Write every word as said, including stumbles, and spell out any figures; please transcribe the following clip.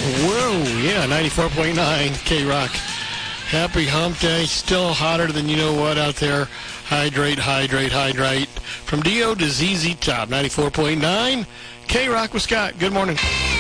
Whoa, yeah, ninety-four point nine K-Rock. Happy hump day. Still hotter than you know what out there. Hydrate, hydrate, hydrate. From D O to Z Z Top, ninety-four point nine K-Rock with Scott. Good morning.